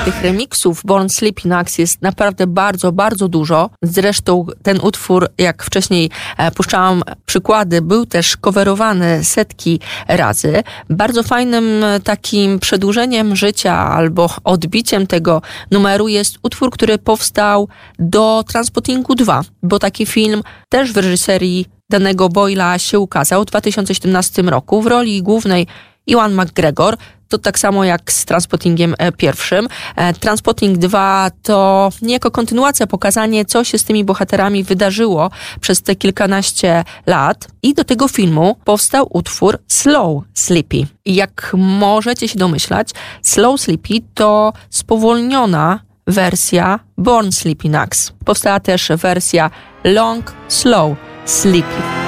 Tych remiksów Born Sleepy Nuts jest naprawdę bardzo, bardzo dużo. Zresztą ten utwór, jak wcześniej puszczałam przykłady, był też coverowany setki razy. Bardzo fajnym takim przedłużeniem życia albo odbiciem tego numeru jest utwór, który powstał do Trainspottingu 2, bo taki film też w reżyserii danego Boyla się ukazał w 2017 roku. W roli głównej Ewan McGregor. To tak samo jak z Trainspottingiem pierwszym. Trainspotting 2 to niejako kontynuacja, pokazanie, co się z tymi bohaterami wydarzyło przez te kilkanaście lat. I do tego filmu powstał utwór Slow Sleepy. I jak możecie się domyślać, Slow Sleepy to spowolniona wersja Born Sleepy Nuts. Powstała też wersja Long Slow Sleepy.